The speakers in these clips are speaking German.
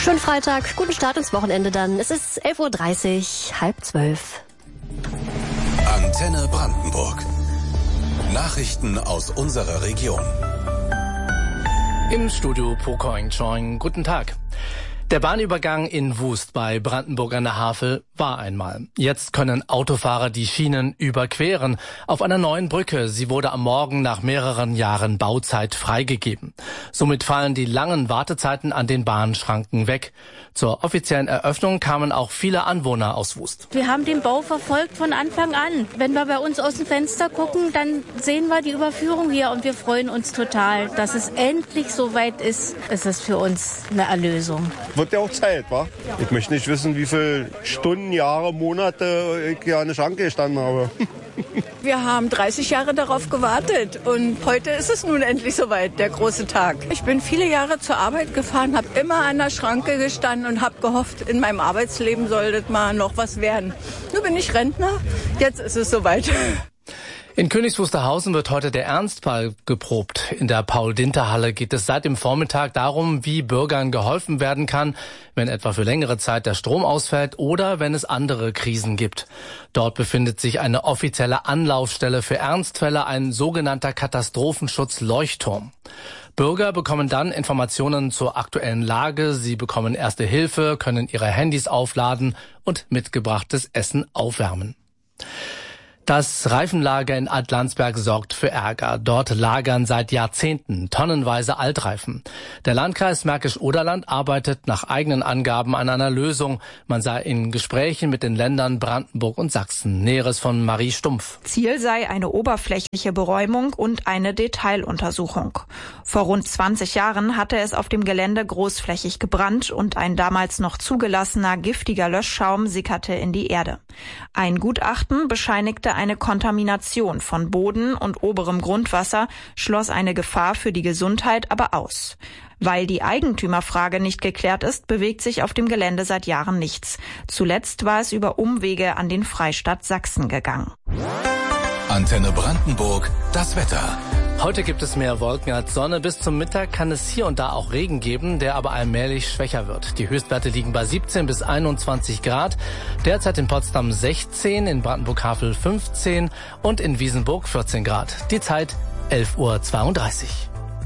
Schönen Freitag, guten Start ins Wochenende dann. Es ist 11:30 Uhr, 11:30. Antenne Brandenburg. Nachrichten aus unserer Region. Im Studio Pokoing Choing. Guten Tag. Der Bahnübergang in Wust bei Brandenburg an der Havel war einmal. Jetzt können Autofahrer die Schienen überqueren auf einer neuen Brücke. Sie wurde am Morgen nach mehreren Jahren Bauzeit freigegeben. Somit fallen die langen Wartezeiten an den Bahnschranken weg. Zur offiziellen Eröffnung kamen auch viele Anwohner aus Wust. Wir haben den Bau verfolgt von Anfang an. Wenn wir bei uns aus dem Fenster gucken, dann sehen wir die Überführung hier und wir freuen uns total, dass es endlich soweit ist. Es ist für uns eine Erlösung. Wird ja auch Zeit, wa? Ich möchte nicht wissen, wie viele Stunden, Jahre, Monate ich hier an der Schranke gestanden habe. Wir haben 30 Jahre darauf gewartet und heute ist es nun endlich soweit, der große Tag. Ich bin viele Jahre zur Arbeit gefahren, habe immer an der Schranke gestanden und habe gehofft, in meinem Arbeitsleben sollte mal noch was werden. Nun bin ich Rentner, jetzt ist es soweit. In Königs Wusterhausen wird heute der Ernstfall geprobt. In der Paul-Dinter-Halle geht es seit dem Vormittag darum, wie Bürgern geholfen werden kann, wenn etwa für längere Zeit der Strom ausfällt oder wenn es andere Krisen gibt. Dort befindet sich eine offizielle Anlaufstelle für Ernstfälle, ein sogenannter Katastrophenschutz-Leuchtturm. Bürger bekommen dann Informationen zur aktuellen Lage, sie bekommen Erste Hilfe, können ihre Handys aufladen und mitgebrachtes Essen aufwärmen. Das Reifenlager in Altlandsberg sorgt für Ärger. Dort lagern seit Jahrzehnten tonnenweise Altreifen. Der Landkreis Märkisch-Oderland arbeitet nach eigenen Angaben an einer Lösung. Man sei in Gesprächen mit den Ländern Brandenburg und Sachsen. Näheres von Marie Stumpf. Ziel sei eine oberflächliche Beräumung und eine Detailuntersuchung. Vor rund 20 Jahren hatte es auf dem Gelände großflächig gebrannt und ein damals noch zugelassener giftiger Löschschaum sickerte in die Erde. Ein Gutachten bescheinigte eine Kontamination von Boden und oberem Grundwasser, schloss eine Gefahr für die Gesundheit aber aus. Weil die Eigentümerfrage nicht geklärt ist, bewegt sich auf dem Gelände seit Jahren nichts. Zuletzt war es über Umwege an den Freistaat Sachsen gegangen. Antenne Brandenburg, das Wetter. Heute gibt es mehr Wolken als Sonne. Bis zum Mittag kann es hier und da auch Regen geben, der aber allmählich schwächer wird. Die Höchstwerte liegen bei 17 bis 21 Grad. Derzeit in Potsdam 16, in Brandenburg-Havel 15 und in Wiesenburg 14 Grad. Die Zeit 11:32 Uhr.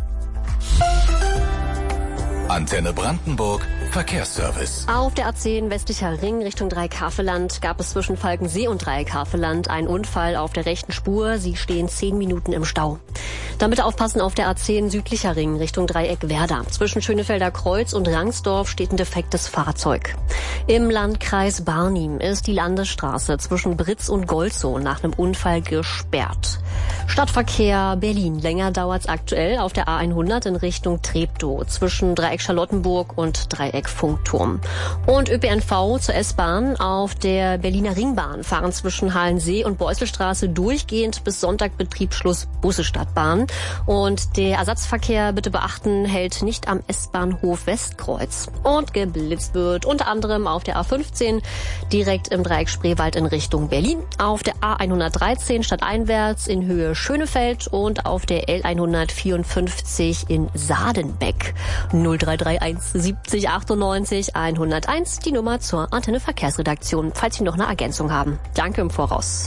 Antenne Brandenburg, Verkehrsservice. Auf der A10 westlicher Ring Richtung Dreieck-Havelland gab es zwischen Falkensee und Dreieck-Havelland einen Unfall auf der rechten Spur. Sie stehen 10 Minuten im Stau. Dann bitte aufpassen auf der A10 südlicher Ring Richtung Dreieck-Werder. Zwischen Schönefelder Kreuz und Rangsdorf steht ein defektes Fahrzeug. Im Landkreis Barnim ist die Landesstraße zwischen Britz und Golzow nach einem Unfall gesperrt. Stadtverkehr Berlin. Länger dauert's aktuell auf der A100 in Richtung Treptow zwischen Dreieck Charlottenburg und Dreieck Funkturm. Und ÖPNV zur S-Bahn auf der Berliner Ringbahn fahren zwischen Halensee und Beusselstraße durchgehend bis Sonntag Betriebsschluss Busse Stadtbahn. Und der Ersatzverkehr, bitte beachten, hält nicht am S-Bahnhof Westkreuz. Und geblitzt wird unter anderem auf der A15 direkt im Dreieck Spreewald in Richtung Berlin, auf der A113 stadteinwärts in Höhe Schönefeld und auf der L154 in Sadenbeck. 0331 70 98 101, die Nummer zur Antenne Verkehrsredaktion, falls Sie noch eine Ergänzung haben. Danke im Voraus.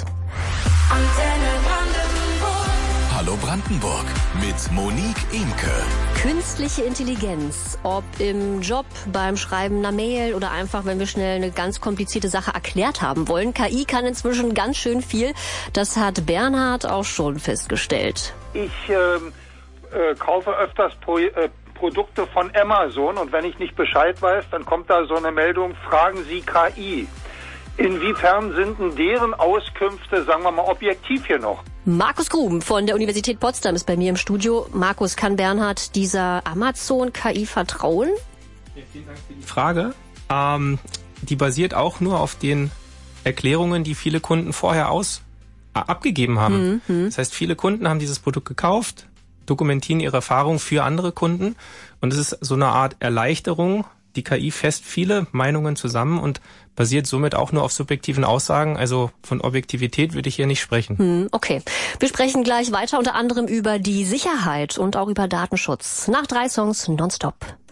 Hallo Brandenburg mit Monique Imke. Künstliche Intelligenz, ob im Job, beim Schreiben einer Mail oder einfach, wenn wir schnell eine ganz komplizierte Sache erklärt haben wollen. KI kann inzwischen ganz schön viel. Das hat Bernhard auch schon festgestellt. Ich kaufe öfters Produkte von Amazon und wenn ich nicht Bescheid weiß, dann kommt da so eine Meldung, fragen Sie KI. Inwiefern sind denn deren Auskünfte, sagen wir mal, objektiv hier noch? Markus Gruben von der Universität Potsdam ist bei mir im Studio. Markus, kann Bernhard dieser Amazon-KI vertrauen? Ja, vielen Dank für die Frage. Die basiert auch nur auf den Erklärungen, die viele Kunden vorher abgegeben haben. Das heißt, viele Kunden haben dieses Produkt gekauft, dokumentieren ihre Erfahrungen für andere Kunden und es ist so eine Art Erleichterung. Die KI fasst viele Meinungen zusammen und basiert somit auch nur auf subjektiven Aussagen. Also von Objektivität würde ich hier nicht sprechen. Okay. Wir sprechen gleich weiter unter anderem über die Sicherheit und auch über Datenschutz. Nach 3 Songs nonstop.